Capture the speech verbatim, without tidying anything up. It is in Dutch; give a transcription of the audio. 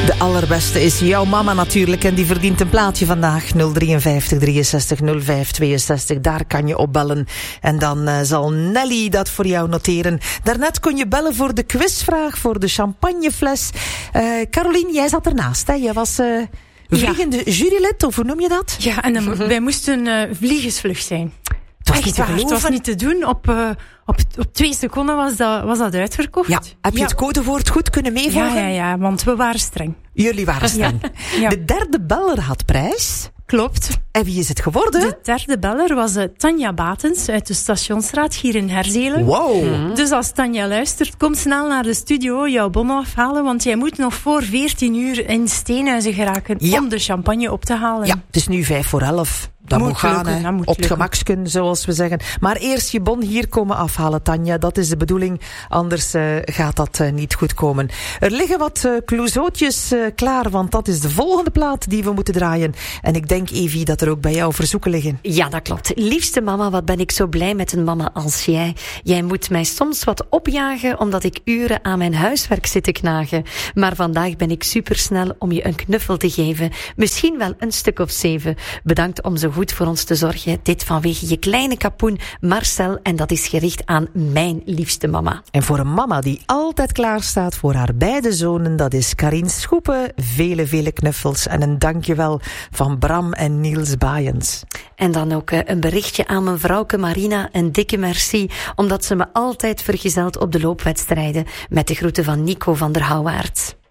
De allerbeste is jouw mama natuurlijk en die verdient een plaatje vandaag. nul drieënvijftig drieënzestig nul vijf tweeënzestig, daar kan je op bellen. En dan uh, zal Nelly dat voor jou noteren. Daarnet kon je bellen voor de quizvraag, voor de champagnefles. Uh, Carolien, jij zat ernaast, hè? Jij was uh, vliegende ja. jurylid, of hoe noem je dat? Ja, en dan, mm-hmm. wij moesten uh, vliegensvlug zijn. Het was, Echt niet te waar, het was niet te doen. Op, uh, op, op twee seconden was dat, was dat uitverkocht. Ja. Heb je ja. het codewoord goed kunnen meevolgen? Ja, ja, ja, want we waren streng. Jullie waren streng. Ja. Ja. De derde beller had prijs. Klopt. En wie is het geworden? De derde beller was uh, Tanja Batens uit de Stationsstraat hier in Herzelen. Wow. Mm-hmm. Dus als Tanja luistert, kom snel naar de studio, jouw bon afhalen, want jij moet nog voor veertien uur in Steenhuizen geraken ja. om de champagne op te halen. Ja, het is nu vijf voor elf. Dat moet, moet gaan, lukken, dat moet op het gemaksken, zoals we zeggen. Maar eerst je bon hier komen afhalen, Tanja. Dat is de bedoeling, anders uh, gaat dat uh, niet goed komen. Er liggen wat uh, clouseautjes uh, klaar, want dat is de volgende plaat die we moeten draaien. En ik denk, Evie, dat er ook bij jou verzoeken liggen. Ja, dat klopt. Liefste mama, wat ben ik zo blij met een mama als jij. Jij moet mij soms wat opjagen, omdat ik uren aan mijn huiswerk zit te knagen. Maar vandaag ben ik supersnel om je een knuffel te geven. Misschien wel een stuk of zeven. Bedankt om zo goed voor ons te zorgen. Dit vanwege je kleine kapoen Marcel, en dat is gericht aan mijn liefste mama. En voor een mama die altijd klaar staat voor haar beide zonen, dat is Karien Schoepen. Vele, vele knuffels en een dankjewel van Bram en Niels Baaiens. En dan ook uh, een berichtje aan mijn vrouwke Marina, een dikke merci, omdat ze me altijd vergezelt op de loopwedstrijden. Met de groeten van Nico van der Houwaert.